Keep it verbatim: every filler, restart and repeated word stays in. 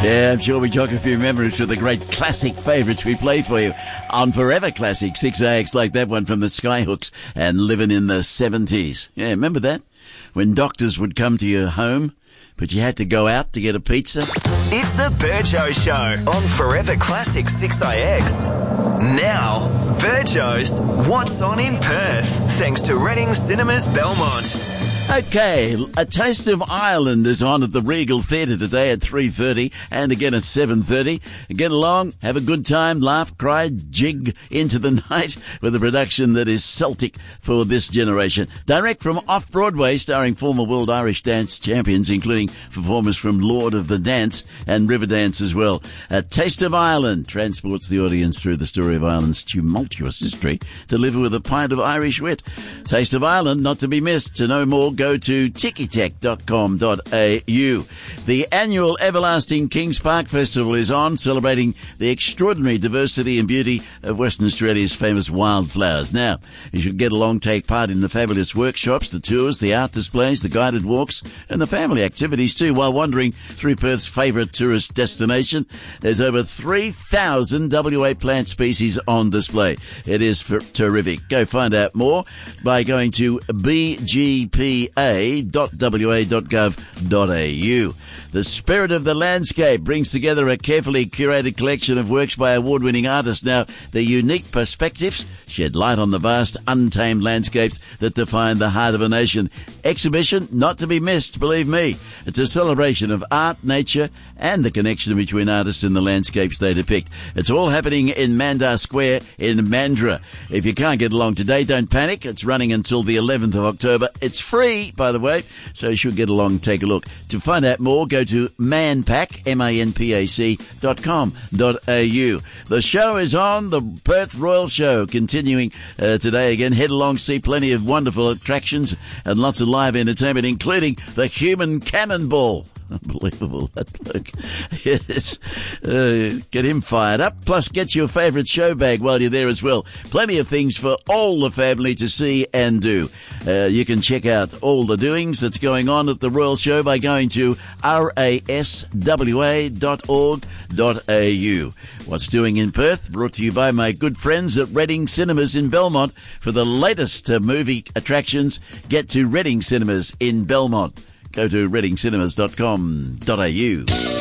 Yeah, I'm sure we jog a few memories for the great classic favourites we play for you on Forever Classic six A X, like that one from the Skyhooks and Living in the seventies. Yeah, remember that? When doctors would come to your home, but you had to go out to get a pizza? It's the Burjo Show on Forever Classic six A X. Now, Burjo's What's On in Perth, thanks to Reading Cinemas Belmont. Okay, A Taste of Ireland is on at the Regal Theatre today at three thirty and again at seven thirty. Get along, have a good time, laugh, cry, jig into the night with a production that is Celtic for this generation. Direct from Off-Broadway, starring former World Irish Dance champions, including performers from Lord of the Dance and Riverdance as well. A Taste of Ireland transports the audience through the story of Ireland's tumultuous history, delivered with a pint of Irish wit. Taste of Ireland, not to be missed. To know more, go to tikitech dot com dot a u. The annual Everlasting Kings Park Festival is on, celebrating the extraordinary diversity and beauty of Western Australia's famous wildflowers. Now, you should get along, take part in the fabulous workshops, the tours, the art displays, the guided walks, and the family activities too, while wandering through Perth's favourite tourist destination. There's over three thousand W A plant species on display. It is for terrific. Go find out more by going to b g p a dot w a dot gov dot a u. The Spirit of the Landscape brings together a carefully curated collection of works by award-winning artists. Now, their unique perspectives shed light on the vast, untamed landscapes that define the heart of a nation. Exhibition not to be missed, believe me. It's a celebration of art, nature, and the connection between artists and the landscapes they depict. It's all happening in Mandar Square in Mandurah. If you can't get along today, don't panic. It's running until the eleventh of October. It's free, by the way, so you should get along and take a look. To find out more, go to manpac, M A N P A C, dot com dot a u. The show is on, the Perth Royal Show, continuing uh, today again. Head along, see plenty of wonderful attractions and lots of live entertainment, including the Human Cannonball. Unbelievable, that bloke. Yes. Uh, get him fired up. Plus, get your favourite show bag while you're there as well. Plenty of things for all the family to see and do. Uh, you can check out all the doings that's going on at the Royal Show by going to r a s w a dot org dot a u. What's Doing in Perth, brought to you by my good friends at Reading Cinemas in Belmont. For the latest uh, movie attractions, get to Reading Cinemas in Belmont. Go to reading cinemas dot com dot a u.